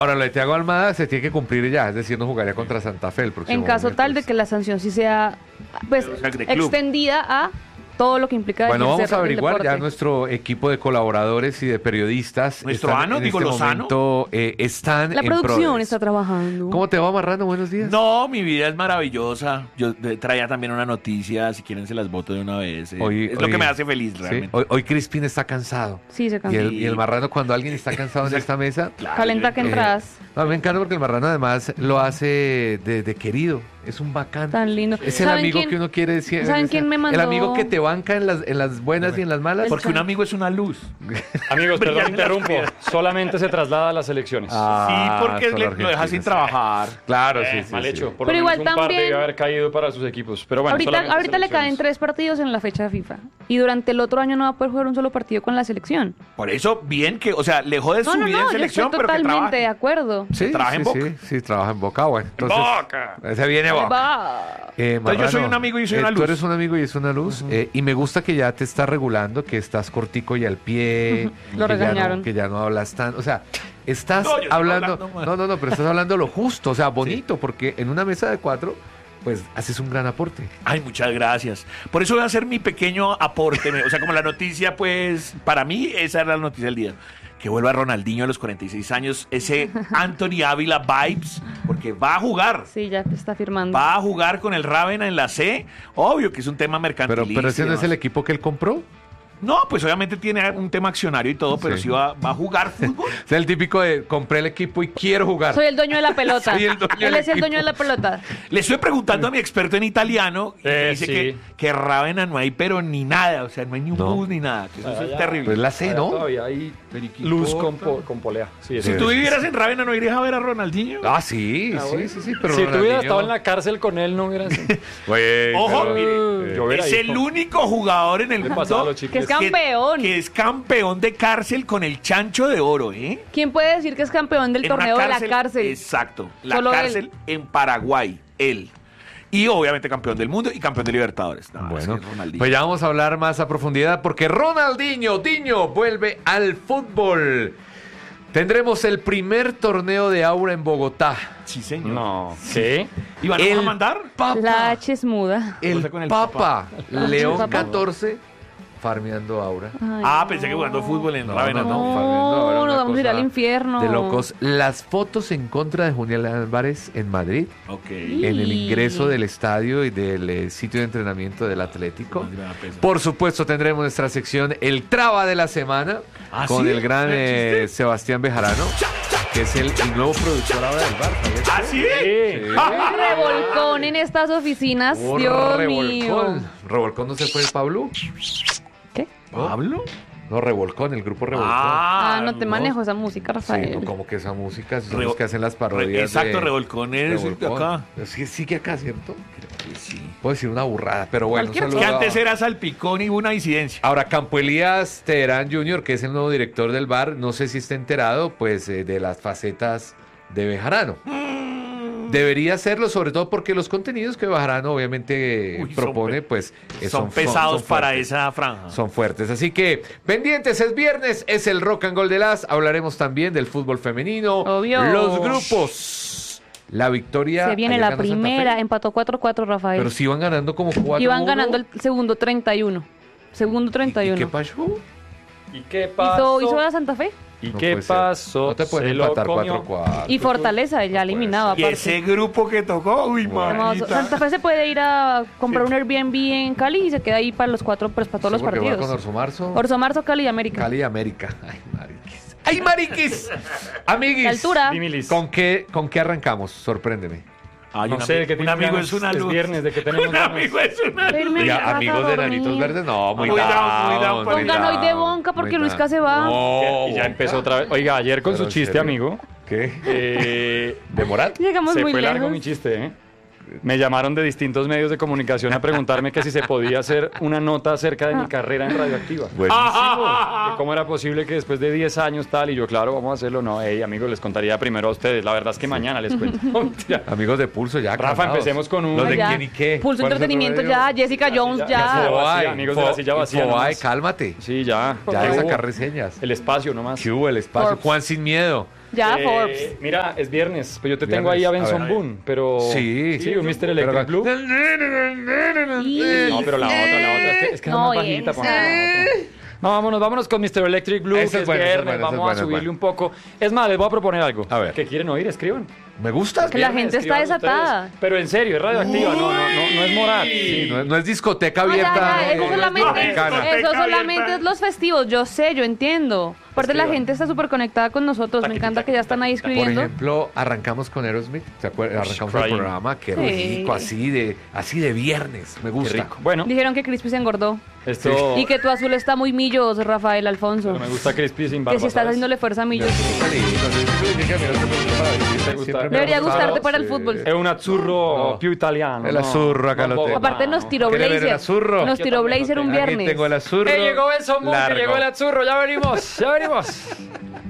Ahora, lo de Thiago Almada se tiene que cumplir ya, es decir, no jugaría contra Santa Fe el próximo En caso tal de miércoles. que la sanción sí sea pues O sea, de club. extendida a todo lo que implica Bueno, vamos ejercer a el averiguar ya deporte. nuestro equipo de colaboradores y de periodistas. Nuestro están Ano, en digo, este Lozano. momento, están La en producción Progress. está trabajando. ¿Cómo te va, Marrano? Buenos días. No, mi vida es maravillosa. Yo traía también una noticia, si quieren se las voto de una vez. Es lo que me hace feliz, sí, realmente. hoy Crispin está cansado. Sí, se Y cansó. el Marrano, cuando alguien está cansado en esta mesa, Claro, Calenta que yo- entras. no, me encanta porque el Marrano además lo hace de querido. Es un bacán. Tan lindo. Es el ¿Saben amigo quién- que uno quiere decir. ¿saben quién me mandó? El amigo que te banca en las buenas y en las malas. Porque un amigo es una luz. Amigos, perdón, Brillante interrumpo. las Solamente se traslada a las elecciones. Ah, sí, porque son lo deja argentinos. sin trabajar. Claro, sí, sí. Mal sí. hecho. Por Pero lo menos igual un par también- debe haber caído para sus equipos. Pero bueno, solamente ahorita le caen selecciones. 3 partidos en la fecha de FIFA. Y durante el otro año no va a poder jugar un solo partido con la selección. Por eso, bien que, o sea, lejó de su vida en Yo estoy selección, pero que totalmente de trabaje. acuerdo. Sí, trabaja en sí, Boca. sí, trabaja en Boca. Bueno, entonces, Boca. Ese viene Boca. Va. Entonces, yo soy un amigo y soy una Tú luz. eres un amigo y es una luz. Y me gusta que ya te estás regulando, que estás cortico y al pie. Lo que regañaron. Que ya no hablas tan. O sea, estás No, yo sigo hablando. hablando mal. No, pero estás hablando lo justo, o sea, bonito, porque en una mesa de 4, pues haces un gran aporte. Ay, muchas gracias. Por eso voy a hacer mi pequeño aporte. O sea, como la noticia, pues, para mí, esa era la noticia del día. Que vuelva Ronaldinho a los 46 años, ese Anthony Ávila vibes, porque va a jugar. Sí, ya está firmando. Va a jugar con el Rávena en la C. Obvio que es un tema mercantilista. Pero ese y no es demás. el equipo que él compró. No, pues obviamente tiene un tema accionario y todo, pero Sí. sí va a jugar fútbol. Es el típico de compré el equipo y quiero jugar. Soy el dueño de la pelota. Soy el dueño Él del es el equipo. dueño de la pelota. Le estoy preguntando a mi experto en italiano y me dice sí. que Rávena no hay, pero ni nada. O sea, no hay ni un No. bus ni nada. Que eso Ah, es ya. terrible. Pues la C, Allá ¿no? Todavía hay Periquito. luz con polea. Sí, Si eso tú es. vivieras en Rávena, ¿no irías a ver a Ronaldinho? Ah, sí, sí, pero Si tú hubieras Ronaldinho- estado en la cárcel con él, no hubieras. Güey, Ojo, pero- mire, Yo hubiera es ido. el único jugador en el Le pasaba mundo los chicles. Que es campeón. que es campeón de cárcel con el chancho de oro, ¿eh? ¿Quién puede decir que es campeón del En una torneo de la cárcel? Exacto, la Solo cárcel en Paraguay, él. Y obviamente campeón del mundo y campeón de Libertadores. No, Bueno, es que Ronaldinho. pues ya vamos a hablar más a profundidad porque Diño vuelve al fútbol. Tendremos el primer torneo de Aura en Bogotá. Sí, señor. No. ¿Qué? ¿Y van a mandar? Papa, La H es muda. el O sea, con el Papa, León Papa. 14, farmeando Aura. Ay, Ah, pensé que jugando fútbol en Rávena, no. farmeando Aura, No, una nos vamos a ir cosa al infierno. De locos. Las fotos en contra de Julián Álvarez en Madrid, Ok. en el ingreso del estadio y del sitio de entrenamiento del Atlético. Más grave peso. Por supuesto, tendremos nuestra sección El Traba de la Semana ¿Ah, con sí? el gran ¿No existe? Sebastián Bejarano, que es el nuevo productor ahora del bar. ¿Sabías? ¿Ah, sí? Sí. Un revolcón en estas oficinas, Un Dios revolcón. mío. ¿Revolcón no se fue Pablo? ¿Qué? ¿Pablo? No, Revolcón, el grupo Revolcón. Ah, no te manejo esa música, Sí, Rafael. no, como que esa música son Revo- los que hacen las parodias. Exacto, de Revolcón es de acá. Sí, sigue acá, ¿cierto? Creo que sí. Puedo decir una burrada, pero bueno. Cualquier un Que saludo a- antes era Salpicón y hubo una incidencia. Ahora, Campo Elías Teherán Jr., que es el nuevo director del bar, no sé si está enterado, pues, de las facetas de Bejarano. Debería serlo, sobre todo porque los contenidos que Bejarano obviamente Uy, propone, pues, Son pesados son para fuertes. esa franja. Son fuertes. Así que, pendientes, es viernes, es el Rock and Gold de las. Hablaremos también del fútbol femenino. Obvio. Los grupos. La victoria. Se viene ayer la ganó Santa primera, Fe, empató 4-4, Rafael. pero sí iban ganando como 4-1. Iban ganando el segundo 31. Segundo ¿Y 31. qué pasó? ¿Y qué pasó? ¿Hizo la Santa Fe? ¿Y No qué puede ser. pasó? No te pueden Se lo empatar comió. 4-4. Y Fortaleza, ya eliminado. Y aparte. ese grupo que tocó, uy, Bueno. Hermoso. mamita. Santa Fe se puede ir a comprar un Airbnb en Cali y se queda ahí para los cuatro, pues para todos los Porque juega partidos. con Orso Marzo. Orso Marzo, Cali y América. Cali y América. Ay, mariquis. ¡Ay, mariquis! Amiguis. De altura. Dimilis. ¿Con qué arrancamos? Sorpréndeme. Ay, No sé, que un amigo es una luz. Es viernes, de que tenemos Un ganas. amigo es una luz. Irme Oiga, a amigos de dormir. Nanitos Verdes, no, muy Muy down, muy down, down, muy Pongan hoy de down, bonca porque muy Luisca down. se va. No, Y ya empezó otra vez. Oiga, ayer con Pero su en chiste, serio. amigo. ¿Qué? ¿De moral? Llegamos Se muy fue largo lejos. mi chiste, ¿eh? Me llamaron de distintos medios de comunicación a preguntarme que si se podía hacer una nota acerca de mi carrera en Radioactiva. Que cómo era posible que después de 10 años tal, y yo, claro, vamos a hacerlo. No, hey, amigos, les contaría primero a ustedes. La verdad es que mañana les cuento. No, mentira. Amigos de Pulso, ya. Rafa, calmados. empecemos con un... ¿Los de Ya. quién y qué? Pulso ¿Cuál es el Entretenimiento medio? ya, Jessica Jones ya, ya. Infobae, amigos de la silla vacía Infobae, nomás. cálmate. Sí, ya. Ya ¿Qué de hubo? sacar reseñas. El espacio nomás. ¿Qué hubo? El espacio. Forbes. Juan Sin Miedo. Ya, Forbes. Mira, es viernes, pues yo te tengo Viernes, ahí a a Benson ver. Boone, pero... Sí. Sí, un Mr. Electric Blue. Y- No, pero la otra, es que es No, más bajita. esa. ponla la otra. No, vámonos con Mr. Electric Blue, Esa que es es buena, esa es viernes, buena, esa es vamos buena, a es subirle buena. un poco. Es más, les voy a proponer algo. A ver. ¿Qué quieren oír? Escriban. Me gusta. Que la Viernes, gente está escriban desatada. ustedes. Pero en serio, es radioactiva, no es Morat. Sí, no es discoteca No, ya, abierta. ya, eso no, solamente, no, eso no, solamente no. es los festivos, yo sé, yo entiendo. Aparte la Escriban. gente está súper conectada con nosotros, me encanta que ya están ahí Por escribiendo. ejemplo, arrancamos con Aerosmith, ¿se acuerdan? Arrancamos el Crying. programa, qué Sí. rico, así de viernes, me Qué gusta. rico. Bueno, Dijeron que Crispy se engordó. esto... Y que tu azul está muy millos, Rafael Alfonso. Pero me gusta Crispy sin barba, Que si estás ¿sabes? haciéndole fuerza a millos. Debería gustarte para el fútbol. È un azzurro No. più italiano. El no? azzurro acá lo Un po' tengo. Aparte nos tiró ¿Quiere ver el blazer. azurro? Nos tiró blazer un Aquí viernes. tengo el azurro. Llegó Benson Boone, que largo. llegó el azzurro, ya venimos.